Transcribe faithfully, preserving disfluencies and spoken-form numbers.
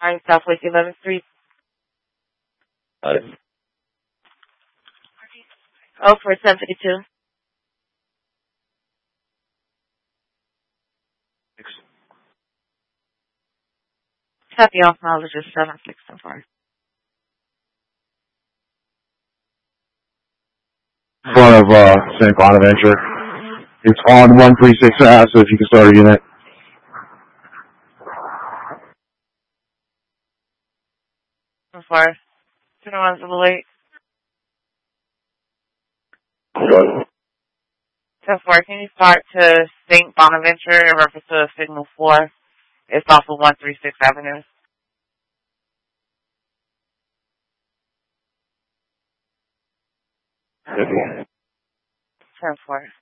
nine Southwest eleventh Street. Uh, Oh, four seventy-two. Copy off mileage is seven six so far. front of uh, Saint Bonaventure. It's on one three six A, so if you can start a unit. So far. Two one's a little late. Good. So far, can you start to Saint Bonaventure in reference to signal four? It's off of one three six Avenue. Good. ten four.